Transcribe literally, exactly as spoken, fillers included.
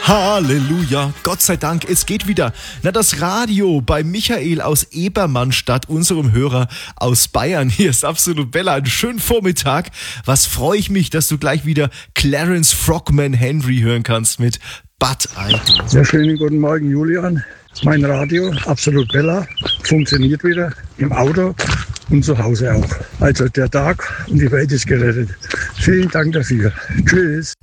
Halleluja, Gott sei Dank, es geht wieder. Na, das Radio bei Michael aus Ebermannstadt, unserem Hörer aus Bayern. Hier ist Absolut Bella, einen schönen Vormittag. Was freue ich mich, dass du gleich wieder Clarence Frogman Henry hören kannst mit But I Do. Sehr schönen guten Morgen, Julian. Mein Radio, Absolut Bella, funktioniert wieder im Auto und zu Hause auch. Also der Tag und die Welt ist gerettet. Vielen Dank dafür. Tschüss.